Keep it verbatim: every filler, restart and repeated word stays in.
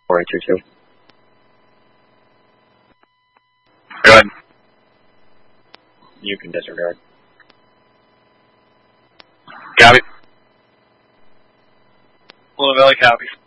four eight two two. Good. You can disregard. Copy. Blue Valley copies.